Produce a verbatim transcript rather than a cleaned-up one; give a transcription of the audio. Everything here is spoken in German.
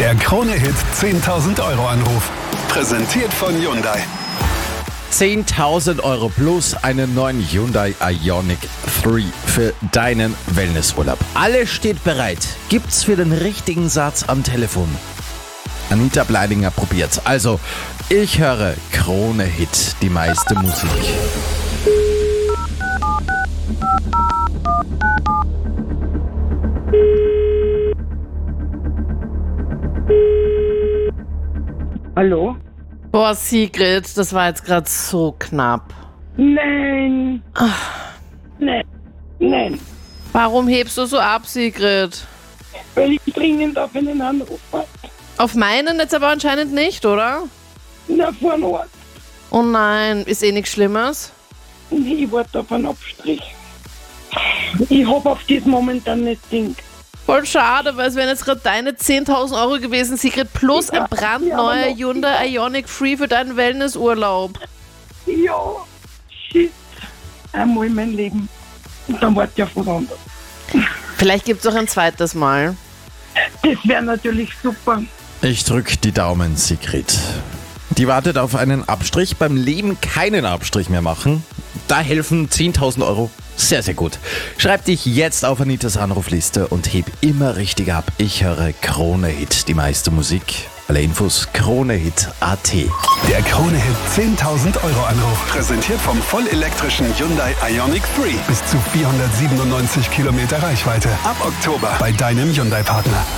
Der Krone-Hit zehntausend Euro Anruf. Präsentiert von Hyundai. zehntausend Euro plus einen neuen Hyundai Ioniq drei für deinen Wellnessurlaub. Alles steht bereit. Gibt's für den richtigen Satz am Telefon. Anita Bleidinger probiert's. Also, ich höre Krone-Hit, die meiste Musik. Hallo? Boah, Sigrid, das war jetzt gerade so knapp. Nein. Nein. Nein. Warum hebst du so ab, Sigrid? Weil ich dringend auf einen Anruf habe. Auf meinen jetzt aber anscheinend nicht, oder? Na, vor Ort. Oh nein, ist eh nichts Schlimmes? Ich warte auf einen Abstrich. Ich hab auf das momentan nicht Ding. Voll schade, weil es wären jetzt gerade deine zehntausend Euro gewesen, Sigrid, plus Ja, ein brandneuer ja, aber noch- Hyundai Ioniq drei für deinen Wellnessurlaub. Ja, shit. Einmal in mein Leben. Und dann warte ich auf was anderes. Vielleicht gibt's auch ein zweites Mal. Das wäre natürlich super. Ich drück die Daumen, Sigrid. Die wartet auf einen Abstrich, beim Leben keinen Abstrich mehr machen. Da helfen zehntausend Euro sehr, sehr gut. Schreib dich jetzt auf Anitas Anrufliste und heb immer richtig ab. Ich höre Krone-Hit, die meiste Musik. Alle Infos Krone-Hit punkt at. Der Krone-Hit zehntausend Euro Anruf. Präsentiert vom vollelektrischen Hyundai Ioniq drei. Bis zu vierhundertsiebenundneunzig Kilometer Reichweite. Ab Oktober bei deinem Hyundai-Partner.